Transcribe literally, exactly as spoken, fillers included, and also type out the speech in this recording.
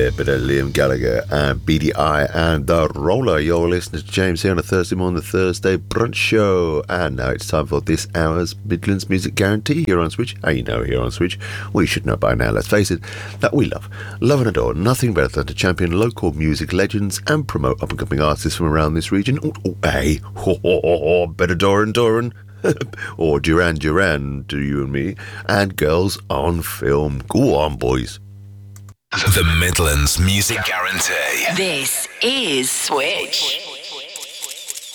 there, bit of Liam Gallagher and B D I and The Roller. You're listening to James here on a Thursday morning, the Thursday brunch show. And now it's time for this hour's Midlands Music Guarantee here on Switch. How you know here on Switch? Well, you should know by now, let's face it, that we love, love and adore nothing better than to champion local music legends and promote up-and-coming artists from around this region. Oh, oh, hey, ho, ho, ho, ho, better Doran Doran. Or Duran Duran, to you and me, and Girls on Film. Go on, boys. The Midlands Music Guarantee. This is Switch.